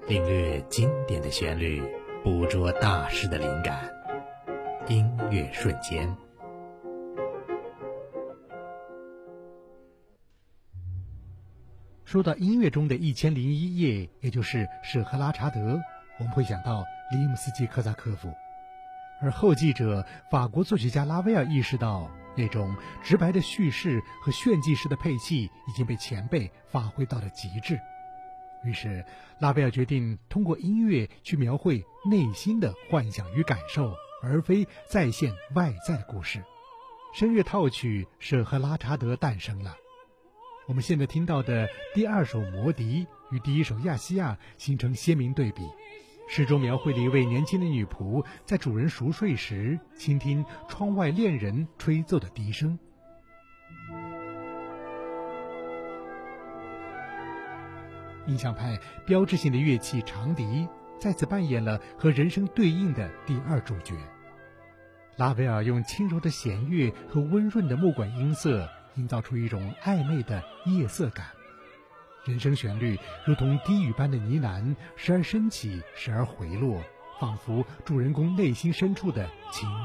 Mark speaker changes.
Speaker 1: 领略经典的旋律，捕捉大师的灵感，音乐瞬间。
Speaker 2: 说到音乐中的1001夜，也就是舍赫拉查德，我们会想到里姆斯基科萨科夫。而后继者法国作曲家拉威尔意识到，那种直白的叙事和炫技式的配器已经被前辈发挥到了极致。于是拉威尔决定通过音乐去描绘内心的幻想与感受，而非再现外在的故事。声乐套曲《舍赫拉查德》诞生了。我们现在听到的第二首《魔笛》与第一首《亚细亚》形成鲜明对比。诗中描绘了一位年轻的女仆在主人熟睡时，倾听窗外恋人吹奏的笛声。印象派标志性的乐器长笛再次扮演了和人声对应的第二主角。拉威尔用轻柔的弦乐和温润的木管音色，营造出一种暧昧的夜色感。人声旋律如同低语般的呢喃，时而升起，时而回落，仿佛主人公内心深处的情